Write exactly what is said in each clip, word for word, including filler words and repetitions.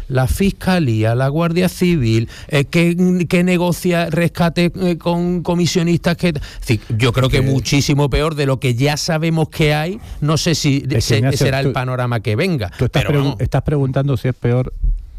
la Fiscalía, la Guardia Civil, eh, que, que negocia rescate eh, con comisionistas, que... Es decir, yo creo que, que muchísimo peor de lo que ya sabemos que hay, no sé si se, Ignacio, será tú, el panorama que venga. Tú estás, pero pregu- estás preguntando si es peor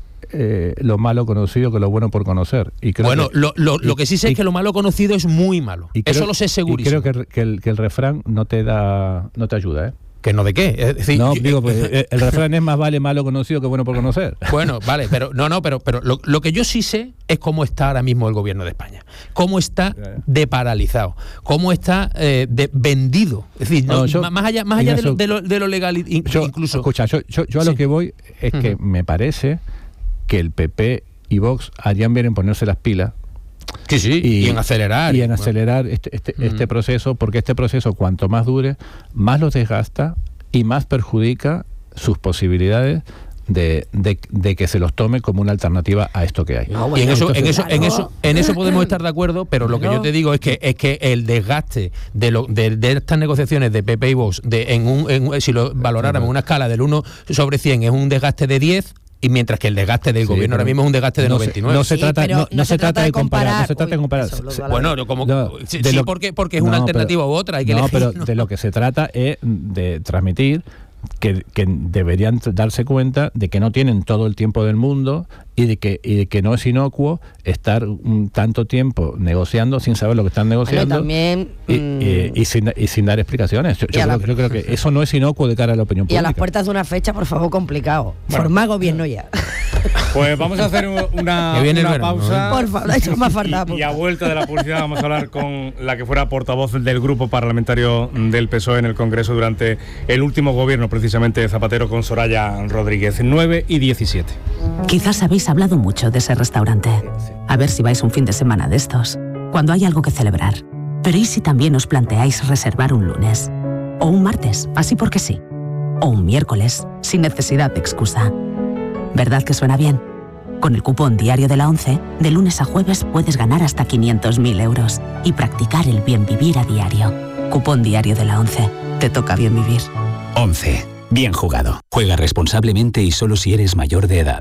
eh, lo malo conocido que lo bueno por conocer. Y creo bueno, que, lo, lo, y, lo que sí sé y, es que lo malo conocido es muy malo. Y creo, Eso lo sé segurísimo. Y creo que, que, el, que el refrán no te da, no te ayuda, ¿eh? ¿Que no de qué? Es decir, no, yo, digo, pues, el refrán es más vale malo conocido que bueno por conocer. Bueno, vale, pero no, no, pero, pero lo, lo que yo sí sé es cómo está ahora mismo el gobierno de España, cómo está de paralizado, cómo está eh, de vendido. Es decir, no, no, yo, más allá, más allá de, lo, de, lo, de lo legal yo, incluso. Escucha, yo, yo, yo a sí. lo que voy es que uh-huh. me parece que el P P y Vox harían bien en ponerse las pilas. Sí, sí, y, y en acelerar. Y en acelerar bueno. este, este, este mm. proceso, porque este proceso, cuanto más dure, más los desgasta y más perjudica sus posibilidades de, de, de que se los tome como una alternativa a esto que hay. No, bueno, y en eso, en eso, en eso, en eso podemos estar de acuerdo, pero lo que yo te digo es que es que el desgaste de lo, de, de estas negociaciones de P P y Vox, de en un, en, si lo valoráramos en una escala del uno sobre cien, es un desgaste de diez. Y mientras que el desgaste del sí, gobierno ahora mismo es un desgaste de no noventa y nueve. No se trata, sí, no, no, no se, se trata de comparar, comparar. No se trata Uy, de comparar. Eso, bueno, como no, sí, sí lo, porque porque es una no, alternativa pero, u otra. Hay que no, elegir, pero ¿no? de lo que se trata es de transmitir que, que deberían darse cuenta de que no tienen todo el tiempo del mundo y de que y de que no es inocuo estar un tanto tiempo negociando sin saber lo que están negociando. Bueno, también, y, y, y, sin, y sin dar explicaciones. Yo, yo, creo, la, yo creo que eso no es inocuo de cara a la opinión pública. Y a las puertas de una fecha, por favor, complicado. Bueno. Formar gobierno ya. Pues vamos a hacer una, una verano, pausa. ¿no? Por favor, eso me ha faltado. Y, y a vuelta de la publicidad vamos a hablar con la que fuera portavoz del grupo parlamentario del P S O E en el Congreso durante el último gobierno, precisamente de Zapatero, con Soraya Rodríguez. nueve y diecisiete. Quizás habéis hablado mucho de ese restaurante. A ver si vais un fin de semana de estos, cuando hay algo que celebrar. Pero ¿y si también os planteáis reservar un lunes? O un martes, así porque sí. O un miércoles, sin necesidad de excusa. ¿Verdad que suena bien? Con el cupón diario de la ONCE, de lunes a jueves puedes ganar hasta quinientos mil euros y practicar el bien vivir a diario. Cupón diario de la ONCE. Te toca bien vivir. ONCE. Bien jugado. Juega responsablemente y solo si eres mayor de edad.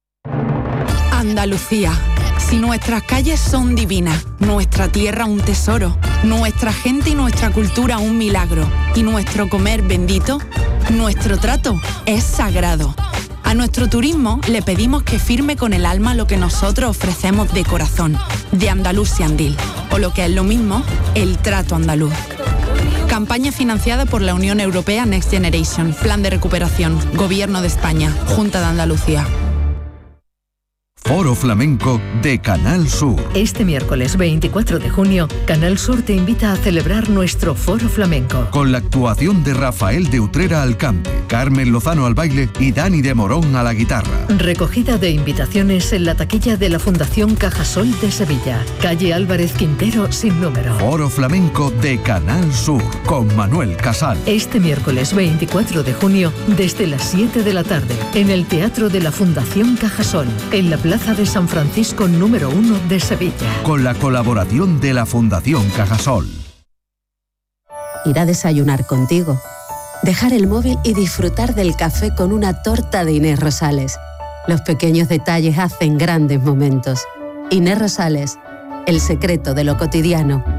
Andalucía. Si nuestras calles son divinas, nuestra tierra un tesoro, nuestra gente y nuestra cultura un milagro, y nuestro comer bendito, nuestro trato es sagrado. A nuestro turismo le pedimos que firme con el alma lo que nosotros ofrecemos de corazón, de Andalusian Deal, o lo que es lo mismo, el trato andaluz. Campaña financiada por la Unión Europea Next Generation, Plan de Recuperación, Gobierno de España, Junta de Andalucía. Foro Flamenco de Canal Sur. Este miércoles veinticuatro de junio, Canal Sur te invita a celebrar nuestro Foro Flamenco. Con la actuación de Rafael de Utrera al cante, Carmen Lozano al baile y Dani de Morón a la guitarra. Recogida de invitaciones en la taquilla de la Fundación Cajasol de Sevilla. Calle Álvarez Quintero sin número. Foro Flamenco de Canal Sur con Manuel Casal. Este miércoles veinticuatro de junio, desde las siete de la tarde, en el Teatro de la Fundación Cajasol, en la Plaza de San Francisco número uno de Sevilla. Con la colaboración de la Fundación Cajasol. Ir a desayunar contigo. Dejar el móvil y disfrutar del café con una torta de Inés Rosales. Los pequeños detalles hacen grandes momentos. Inés Rosales, el secreto de lo cotidiano.